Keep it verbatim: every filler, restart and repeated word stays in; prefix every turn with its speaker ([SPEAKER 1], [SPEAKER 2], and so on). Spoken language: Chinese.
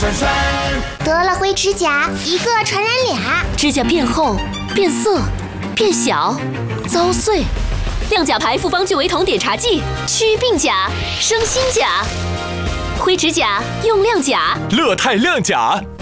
[SPEAKER 1] 酸酸。
[SPEAKER 2] 得了灰指甲，一个传染俩，
[SPEAKER 3] 指甲变厚、变色、变小、遭碎。亮甲牌复方聚维酮碘茶剂，祛病甲，生新甲。灰指甲用亮甲，
[SPEAKER 4] 乐泰亮甲。